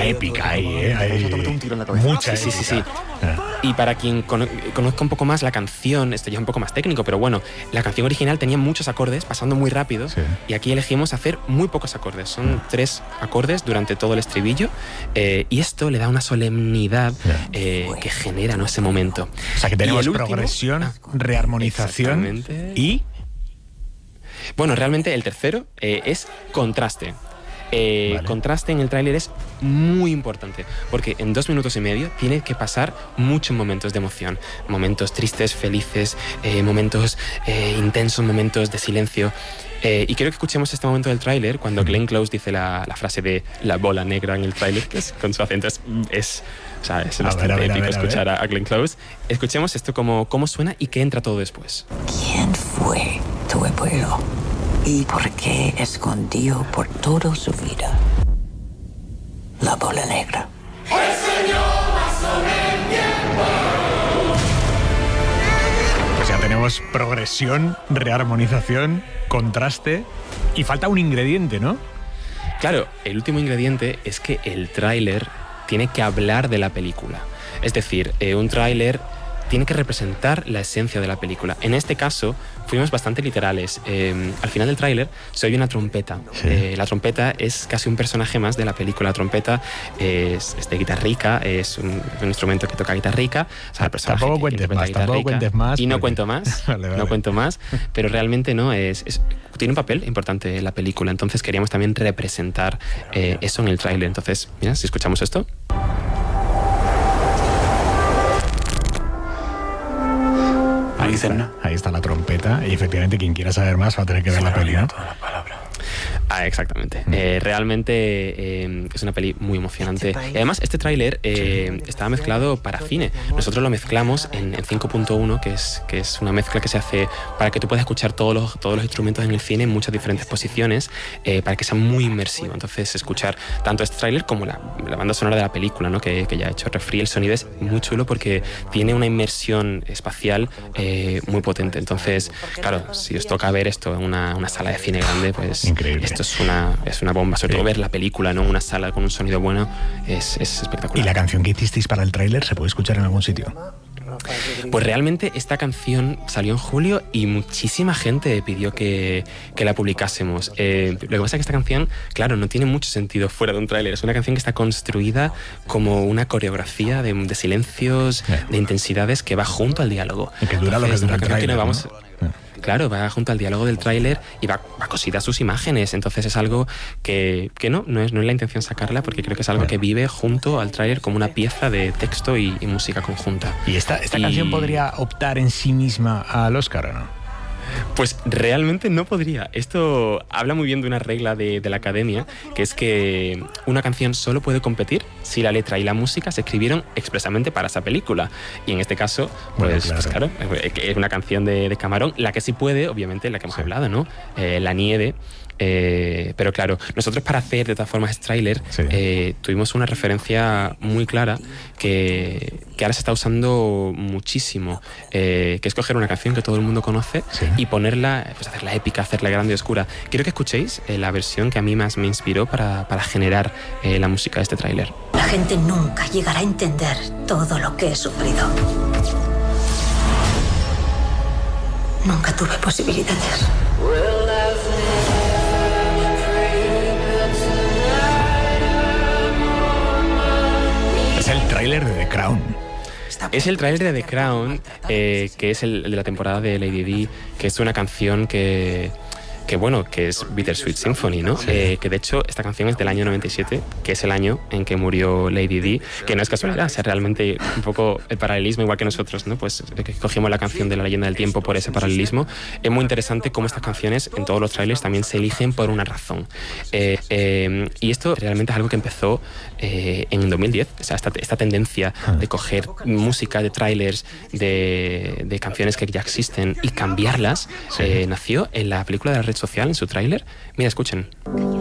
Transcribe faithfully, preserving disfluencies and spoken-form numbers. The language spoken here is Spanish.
mucha épica ahí, ¿eh? Hay mucha sí, sí, sí, sí. Ah. Y para quien cono- conozca un poco más la canción, esto ya es un poco más técnico, pero bueno, la canción original tenía muchos acordes, pasando muy rápido, Sí. y aquí elegimos hacer muy pocos acordes. Son tres acordes durante todo el estribillo, eh, y esto le da una solemnidad eh, que genera, ¿no?, ese momento. O sea que tenemos Y el último- progresión, Ah, rearmonización exactamente. y... Bueno, realmente el tercero eh, es contraste. Eh, Vale. Contraste en el tráiler es muy importante, porque en dos minutos y medio tiene que pasar muchos momentos de emoción, momentos tristes, felices, eh, momentos eh, intensos, momentos de silencio. Eh, y quiero que escuchemos este momento del tráiler cuando Glenn Close dice la, la frase de la bola negra en el tráiler, que es con su acento. Es, es, o sea, es A bastante ver, a ver, a épico ver, a escuchar a, a Glenn Close. Escuchemos esto como cómo suena y que entra todo después. ¿Quién fue tu abuelo? ¿Y por qué escondió por toda su vida la bola negra? Pues ya tenemos progresión, rearmonización, contraste y falta un ingrediente, ¿no? Claro, el último ingrediente es que el tráiler tiene que hablar de la película. Es decir, eh, un tráiler tiene que representar la esencia de la película. En este caso, fuimos bastante literales. Eh, al final del tráiler se oye una trompeta. Sí. Eh, la trompeta es casi un personaje más de la película. La trompeta es, es de guitarrica, es un, un instrumento que toca guitarrica. O sea, el personaje Tampoco que cuentes interpreta más, tampoco guitarrica. cuentes más, Y no porque- cuento más, Vale, vale. no cuento más, pero realmente no, es, es- tiene un papel importante en la película. Entonces queríamos también representar eh, eso en el tráiler. Entonces, mira, si escuchamos esto. Ahí está, ahí está la trompeta y efectivamente quien quiera saber más va a tener que ver la peli, ¿no? Ah, exactamente. Eh, realmente eh, es una peli muy emocionante. Y además, este tráiler eh, estaba mezclado para cine. Nosotros lo mezclamos en, en cinco punto uno, que es, que es una mezcla que se hace para que tú puedas escuchar todos los, todos los instrumentos en el cine en muchas diferentes posiciones, eh, para que sea muy inmersivo. Entonces, escuchar tanto este tráiler como la, la banda sonora de la película, ¿no?, que, que ya he hecho Refri. El sonido es muy chulo porque tiene una inmersión espacial eh, muy potente. Entonces, claro, si os toca ver esto en una, una sala de cine grande, pues Increíble. esto es una, es una bomba. Sobre Sí. todo ver la película, ¿no?, una sala con un sonido bueno, es, es espectacular. ¿Y la canción que hicisteis para el tráiler se puede escuchar en algún sitio? Pues realmente esta canción salió en julio y muchísima gente pidió que, que la publicásemos. Eh, lo que pasa es que esta canción, claro, no tiene mucho sentido fuera de un tráiler. Es una canción que está construida como una coreografía de, de silencios, Yeah. de intensidades que va junto al diálogo. Y que dura lo que Entonces, dura una el canción que tráiler, no vamos... ¿no? Claro, va junto al diálogo del tráiler y va, va cosida a sus imágenes. Entonces es algo que, que no, no es, no es la intención sacarla, porque creo que es algo que vive junto al tráiler como una pieza de texto y, y música conjunta. ¿Y esta, esta Y- canción podría optar en sí misma al Oscar o no? Pues realmente no podría. Esto habla muy bien de una regla de, de la academia, que es que una canción solo puede competir si la letra y la música se escribieron expresamente para esa película. Y en este caso, Bueno, pues claro. pues claro, es una canción de, de Camarón, la que sí puede, obviamente, la que hemos hablado, ¿no? Eh, La nieve. Eh, pero claro, nosotros para hacer de todas formas este tráiler Sí. eh, tuvimos una referencia muy clara que, que ahora se está usando muchísimo, eh, que es coger una canción que todo el mundo conoce Sí. y ponerla, pues hacerla épica, hacerla grande y oscura. Quiero que escuchéis eh, la versión que a mí más me inspiró para, para generar eh, la música de este tráiler. La gente nunca llegará a entender todo lo que he sufrido. Nunca tuve posibilidades. Es el tráiler de The Crown. Es el tráiler de The Crown, eh, que es el, el de la temporada de Lady Di, que es una canción que... que bueno, que es Bittersweet Symphony, ¿no? Eh, que de hecho esta canción es del año noventa y siete, que es el año en que murió Lady Di, que no es casualidad, o sea, realmente un poco el paralelismo, igual que nosotros, ¿no? Pues eh, que cogimos la canción de La leyenda del tiempo por ese paralelismo. Es muy interesante cómo estas canciones en todos los trailers también se eligen por una razón. Eh, eh, y esto realmente es algo que empezó eh, en dos mil diez, o sea, esta, esta tendencia de coger música de trailers, de, de canciones que ya existen y cambiarlas, eh, nació en la película de la red social, en su tráiler. Mira, escuchen.